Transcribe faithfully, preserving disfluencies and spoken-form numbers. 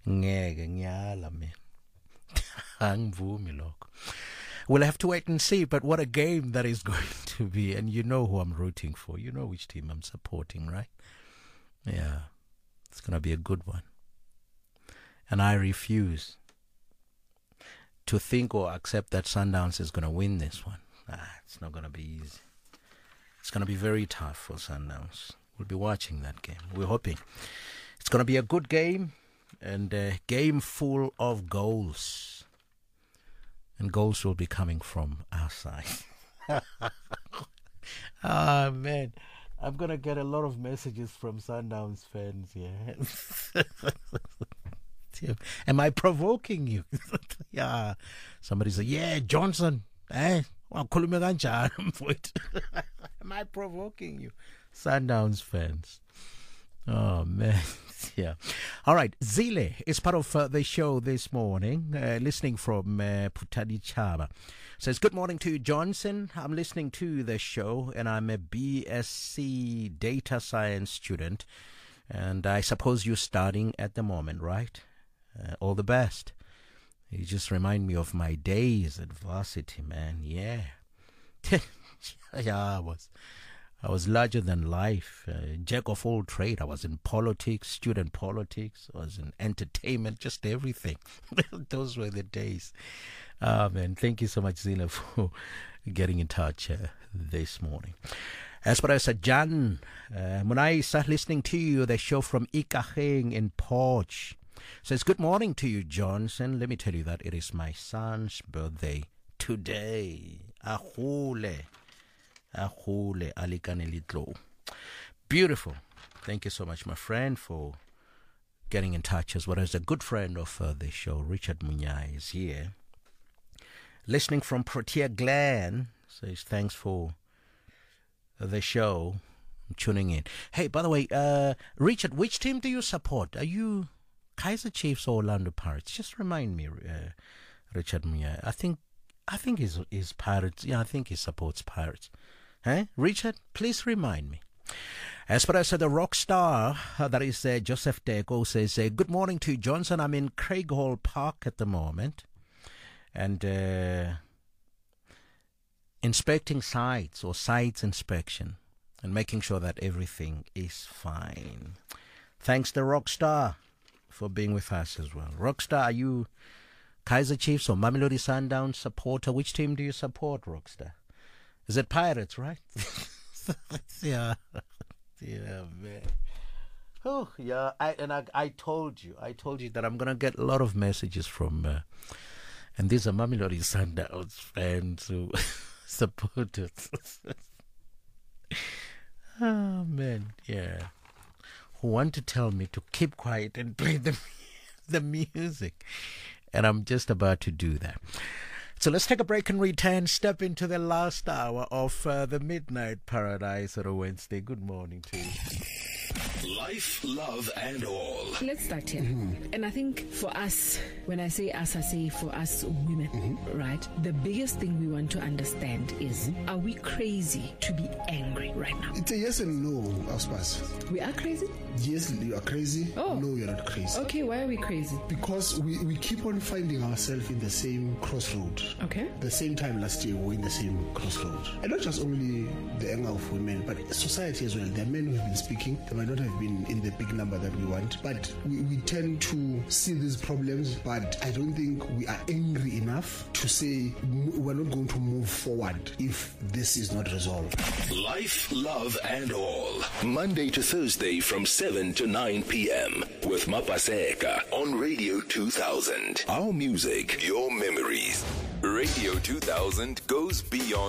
Ngeke ngiyala mina. Angivumi lokho. We'll have to wait and see, but what a game that is going to be. And you know who I'm rooting for. You know which team I'm supporting, right? Yeah. It's going to be a good one. And I refuse to think or accept that Sundowns is going to win this one. Ah, it's not going to be easy. It's going to be very tough for Sundowns. We'll be watching that game. We're hoping. It's going to be a good game and a game full of goals. And goals will be coming from our side. Ah, man. I'm going to get a lot of messages from Sundowns fans here. Am I provoking you? Yeah. Somebody said, yeah, Johnson. Eh? Am I provoking you? Sundowns fans. Oh, man. Yeah. All right. Zile is part of uh, the show this morning, uh, listening from uh, Putani Chaba. Says, good morning to you, Johnson. I'm listening to the show, and I'm a B S c data science student. And I suppose you're studying at the moment, right? Uh, all the best. You just remind me of my days at varsity, man. Yeah. Yeah, I was... I was larger than life, uh, jack of all trade. I was in politics, student politics. I was in entertainment, just everything. Those were the days. Ah, man, thank you so much, Zila, for getting in touch uh, this morning. As far as Jan, uh, when I start listening to you, the show from Ikaheng in Porch says, good morning to you, Johnson. Let me tell you that it is my son's birthday today. Ahule. Beautiful. Thank you so much, my friend, for getting in touch, as well as a good friend of uh, the show, Richard Munyai, is here. Listening from Protea Glen, says thanks for the show. I'm tuning in. Hey, by the way, uh, Richard, which team do you support? Are you Kaiser Chiefs or Orlando Pirates? Just remind me, uh, Richard Munyai. I think I think he's, he's Pirates. Yeah, I think he supports Pirates. Hey, Richard, please remind me. As far as uh, the rock star, uh, that is uh, Joseph Deco, says, uh, good morning to you, Johnson. I'm in Craighall Park at the moment. And uh, inspecting sites or sites inspection and making sure that everything is fine. Thanks to Rockstar for being with us as well. Rockstar, are you Kaiser Chiefs or Mamelodi Sundowns supporter? Which team do you support, Rockstar? Is it Pirates, right? Yeah. Yeah, man. Oh, yeah. I, and I, I told you, I told you that I'm going to get a lot of messages from, uh, and these are Mamelodi Sundowns fans who support it. Oh, man. Yeah. Who want to tell me to keep quiet and play the, the music. And I'm just about to do that. So let's take a break and return. Step into the last hour of uh, the Midnight Paradise on a Wednesday. Good morning to you. Life, love, and all. Let's start here. Mm-hmm. And I think for us, when I say us, I say for us women, mm-hmm. right? The biggest thing we want to understand is, mm-hmm. are we crazy to be angry right now? It's a yes and no, Aspas. We are crazy? Yes, you are crazy. Oh. No, you're not crazy. Okay, why are we crazy? Because we, we keep on finding ourselves in the same crossroad. Okay. The same time last year, we were in the same crossroad. And not just only the anger of women, but society as well. There are men who have been speaking. They might not have been in the big number that we want. But we, we tend to see these problems, but I don't think we are angry enough to say we're not going to move forward if this is not resolved. Life, love, and all. Monday to Thursday from seven to nine p.m. with Mapaseka on Radio two thousand. Our music, your memories. Radio two thousand goes beyond